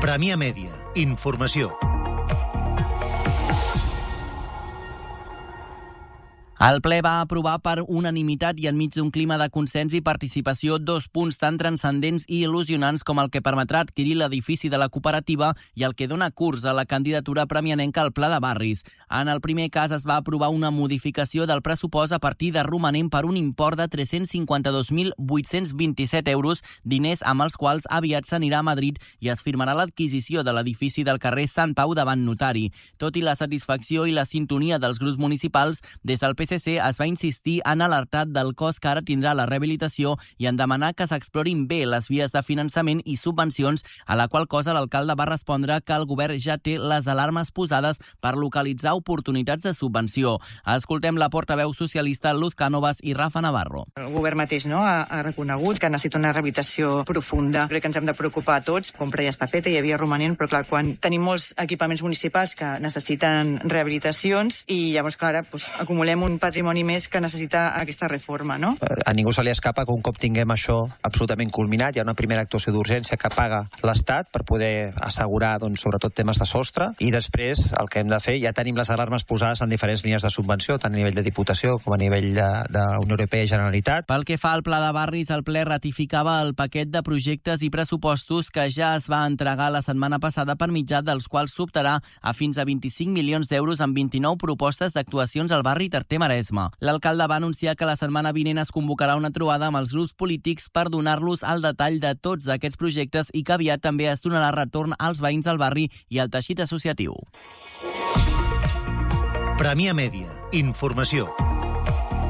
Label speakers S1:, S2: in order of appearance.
S1: Premià Mèdia. Informació.
S2: El ple va aprovar per unanimitat i enmig d'un clima de consens i participació 2 punts tan transcendents i il·lusionants com el que permetrà adquirir l'edifici de la cooperativa i el que dona curs a la candidatura premianenca al Pla de Barris. En el primer cas es va aprovar una modificació del pressupost a partir de romanent per un import de 352.827 euros, diners amb els quals aviat s'anirà a Madrid i es firmarà l'adquisició de l'edifici del carrer Sant Pau davant notari. Tot i la satisfacció i la sintonia dels grups municipals, des del PSC es va insistir en alertar del cost que ara tindrà la rehabilitació i en demanar que s'explorin bé les vies de finançament i subvencions, a la qual cosa l'alcalde va respondre que el govern ja té les alarmes posades per localitzar oportunitats de subvenció. Escoltem la portaveu socialista Luz Cánovas i Rafa Navarro.
S3: El govern mateix ha reconegut que necessita una rehabilitació profunda. Crec que ens hem de preocupar tots. La compra ja està feta, hi havia romanent, però clar, quan tenim molts equipaments municipals que necessiten rehabilitacions i llavors, clar, acumulem un patrimoni més que necessita aquesta reforma, no?
S4: A ningú se li escapa que un cop tinguem això absolutament culminat, hi ha una primera actuació d'urgència que paga l'Estat per poder assegurar, sobretot temes de sostre, i després el que hem de fer, ja tenim les alarmes posades en diferents línies de subvenció, tant a nivell de Diputació com a nivell de Unió Europea i Generalitat.
S2: Pel que fa al Pla de Barris, el ple ratificava el paquet de projectes i pressupostos que ja es va entregar la setmana passada per mitjà dels quals s'optarà a fins a 25 milions d'euros amb 29 propostes d'actuacions al barri Tarter-Maresme. L'alcalde va anunciar que la setmana vinent es convocarà una trobada amb els grups polítics per donar-los el detall de tots aquests projectes i que aviat també es donarà retorn als veïns del barri i al teixit associatiu.
S1: Premià Mèdia. Informació.